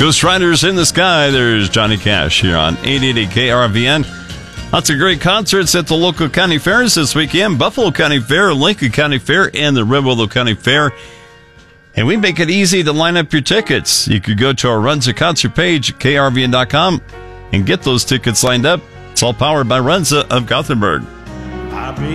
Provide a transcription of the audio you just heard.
Ghost Riders in the Sky. There's Johnny Cash here on 880 KRVN. Lots of great concerts at the local county fairs this weekend. Buffalo County Fair, Lincoln County Fair, and the Red Willow County Fair. And we make it easy to line up your tickets. You could go to our Runza concert page at krvn.com and get those tickets lined up. It's all powered by Runza of Gothenburg.